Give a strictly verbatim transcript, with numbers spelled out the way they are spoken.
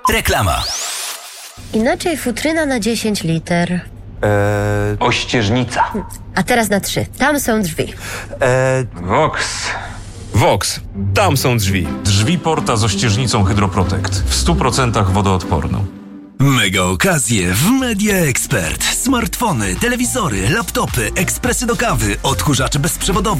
Reklama. Inaczej futryna na dziesięć liter. Eee, Ościeżnica. A teraz na trzy. Tam są drzwi. eee, Vox. Vox. Tam są drzwi. Drzwi Porta z ościeżnicą Hydroprotect. W stu procentach wodoodporną. Mega okazje w Media Expert. Smartfony, telewizory, laptopy, ekspresy do kawy, odkurzacze bezprzewodowe.